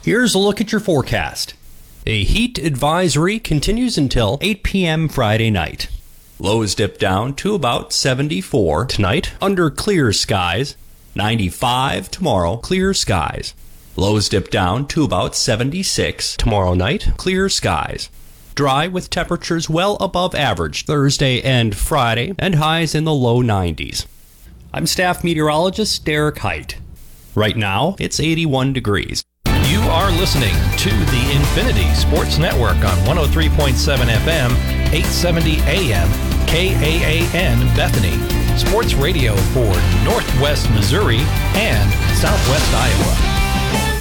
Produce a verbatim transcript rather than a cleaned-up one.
Here's a look at your forecast. A heat advisory continues until eight p.m. Friday night. Lows dip down to about seventy-four tonight under clear skies. ninety-five tomorrow, clear skies. Lows dip down to about seventy-six tomorrow night, clear skies. Dry with temperatures well above average Thursday and Friday, and highs in the low nineties. I'm staff meteorologist Derek Height. Right now, it's eighty-one degrees. You are listening to the Infinity Sports Network on one oh three point seven F M, eight seventy A M, K A A N Bethany. Sports radio for Northwest Missouri and Southwest Iowa.